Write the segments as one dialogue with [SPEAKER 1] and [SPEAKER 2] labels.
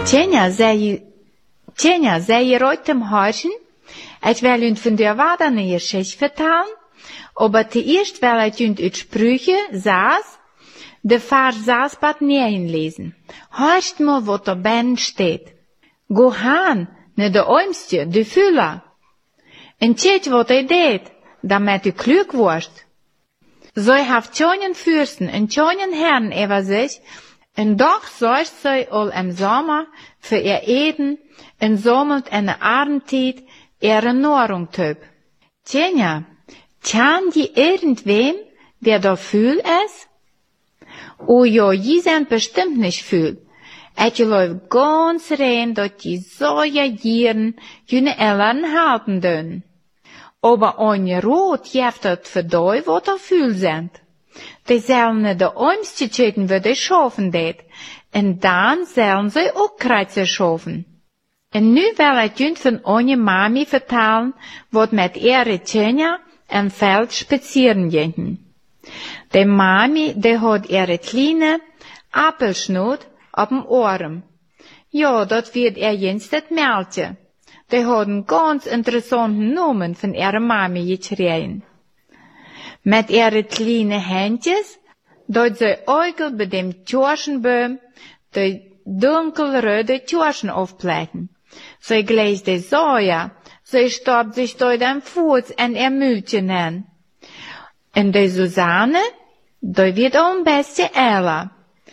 [SPEAKER 1] Tjenja, zei je ooit dem Huischen? Het wil junt van der Wader ne Geschichte vertalen, aber zuerst will het junt uit Sprüche, saß, de Vers saß bad nein lesen. Hörst mal, wat da ben steht. Go haan, ne de oimstje, de Füller. En tjet wat hij deed, damit du klug wurst. So haft tjonjen Fürsten en tjonjen Herren über sich, en doch sorgt sie all im Sommer für ihr Eden, en sommelt eine Abendtiet ihre Nahrung töp. Tjenja, tjan die irgendwem, der da fühl es? Oh ja, die sind bestimmt nicht fühl. Et je läuft ganz rein, dort die soja Jieren jene Ellern halten dünn. Aber onje rot jeft het verdoi wat er fühl sind. Die sollen ne de oimstje tjeten wat de schaffen deed. En dan sollen sie ook kreuze schaffen. En nu wil het junt van onje mami vertalen, wat met ihre Tjenja en veld spazieren gingen. De mami, die had ihre kleine Appelschnoot op dem Ohren. Ja, dat wird jens dat Mädchen. Die hadden ganz interessanten Namen von ihrer Mami gekregen. Mit ihre kleine Händjes, dort sie Eugel bei dem Kirschenbaum, die dunkelröde Kirschen aufblähen. Sie gleich die Soja, sie stoppt sich dort am Fuß an ihr Mütchen an. Und die Susanne, die wird auch ein bisschen älter.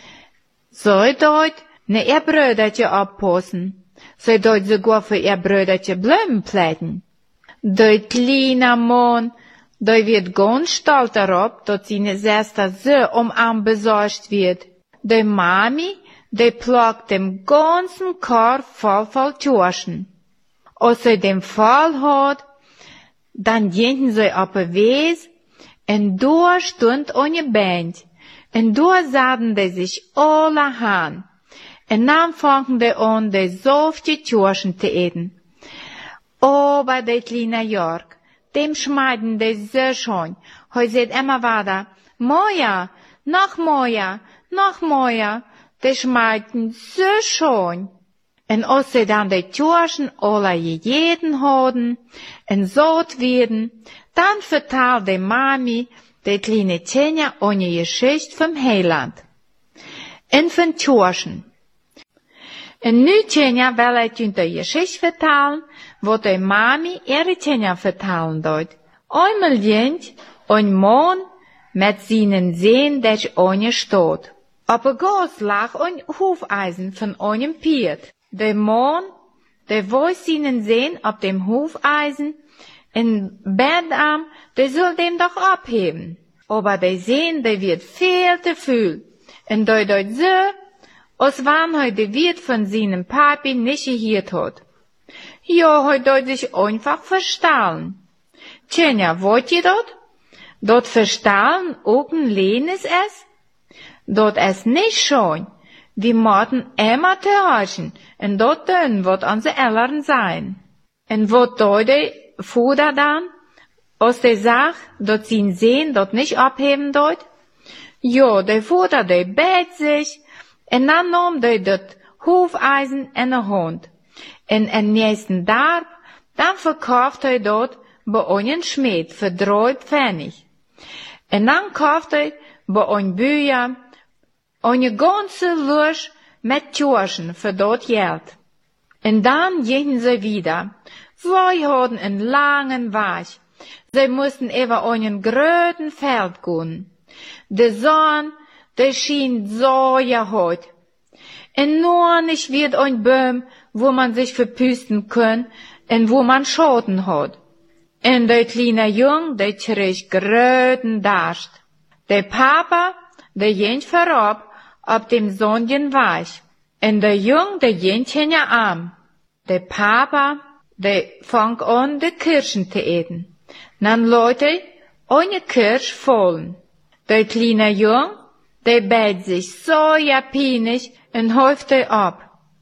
[SPEAKER 1] Sie dort ne ihr Brüderchen abpassen. Sie dort sogar für ihr Brüderchen Blumen pflegen. Die kleine Mann, die wird ganz stolz darauf, dass seine Schwester so Arm besorgt wird. Die Mami, die plagt dem ganzen Korb voll Kirschen. Als sie den voll hat, dann gehen sie auf den Weg, und da stund eine Band, und da sahen die sich alle an. En dan fangen die an, die softe Kirschen zu eten. Aber der kleine Jörg, dem schmeiden die so schön. Hij sagt immer weiter, Moja, noch Moja, noch Moja. Die schmeiden so schön. En als sie dann die Kirschen alle gegessen haben, en satt werden, dann vertelt die Mami, die kleine Tjenja, eine Geschichte vom Heiland. En von Kirschen. En nu Tjenja wil het junt de Geschichte vertalen, wat de Mami ihre Tjenja vertalen deut. Einmal jent ein Mann mit seinen Sehnen der eine steht. Op een gas lag ein Hufeisen von einem Piet. Der Mann, der weiß seinen Sehnen op dem Hufeisen, en Bedarm, der soll dem doch abheben. Aber der Sehnen, der wird viel zu viel. En deut so, als wann hij de Wirt von seinem Papi nicht gehört hat. Ja, hij deut sich einfach verstahlen. Tjenja, wollt ihr dort? Dort verstahlen auch ein Lehnes es? Dort es nicht schon. Die mochten immer täuschen, en dort dünn wird unsere Eltern sein. En wat deut de Vater dann? Als der sagt, dort sein Sehen dort nicht abheben dort? Ja, der Vater, der bett sich, en dan nam hij dat hoefijzen in de hand. En nächsten Tag, dan verkauft hij dat bij een Schmied voor 3 Pfennig. En dan kauft hij bij een Bücher een ganze Lusch met Kirschen voor dat geld. En dan gingen ze wieder. Zij hadden een langen Weg. Zij moesten over een groten veld gaan. De zon, der schien so ja heut. En nur nicht wird ein Baum, wo man sich verpüsten kann, en wo man Schaden hat. En der kleine Jung, der kriegt gröten Darst. Der Papa, der jent vorab, ab dem Sonntgen Weich. En der Jung, der jent hinja arm. Der Papa, der fang an, de Kirschen zu eten. Nan Leute, eine Kirsch vollen. Der kleine Jung, der beit sich so japinisch en häufte ab.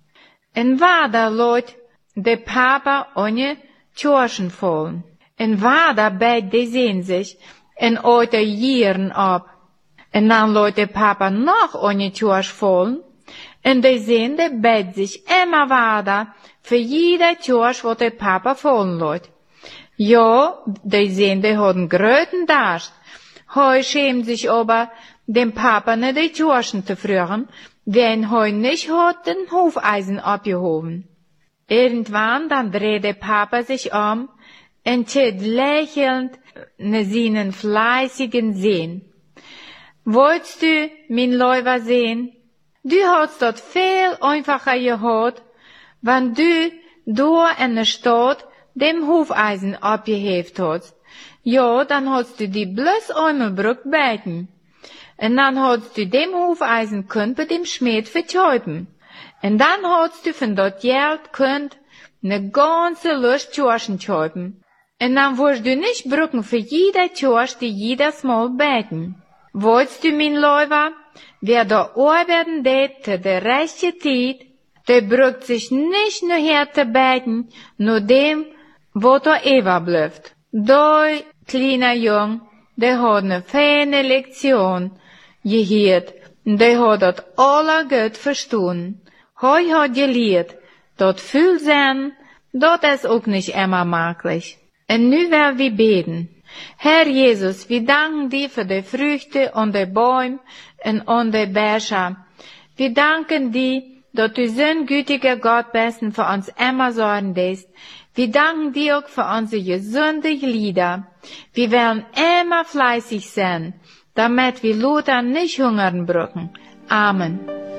[SPEAKER 1] En wader Leut, der Papa eine Kirschen vollen. En wader beit de sehen sich en oite Jieren ab. En dan Leut der Papa noch eine Kirsch vollen. Und die sehen, der bett sich immer weiter für jeder Tjosch, wo der Papa fallen lässt. Ja, die sehen, die haben gröten Darst. Heu schämt sich aber, dem Papa nicht die Tjoschen zu führen, wenn heu nicht hat den Hufeisen abgehoben. Irgendwann dann dreht der Papa sich um und tät lächelnd ne seinen fleißigen sehen. Wolltest du, mein Läufer, sehen? Du hast dort viel einfacher gehabt, wenn du da in der Stadt dem Hufeisen abgeheft hast. Ja, dann hast du die bloß einmal Brück beten. Und dann hast du dem Hufeisen könnt bei dem Schmied vertäuben. Und dann hast du von dort Geld könnt ne ganze Lust Tjoschen täuben. Und dann wirst du nicht brücken für jeder Tjosch, die jedes Mal beten. Wolltest du, mein Läufer, wer da arbeiten tät zu der rechten Zeit, der brückt sich nicht nur her zu beten, nur dem, wo da Eva bleibt. Da, kleiner Jung, der hat ne feine Lektion gehört, und der hat dort aller gut verstanden. Heu hat gelehrt, dort fühl sein, dort ist auch nicht immer möglich. Und nu werden wir beten. Herr Jesus, wir danken dir für die Früchte und die Bäume und die Becher. Wir danken dir, dass du so ein gütiger Gott bist und für uns immer sorgen lässt. Wir danken dir auch für unsere gesunde Lieder. Wir werden immer fleißig sein, damit wir Luther nicht hungern brücken. Amen.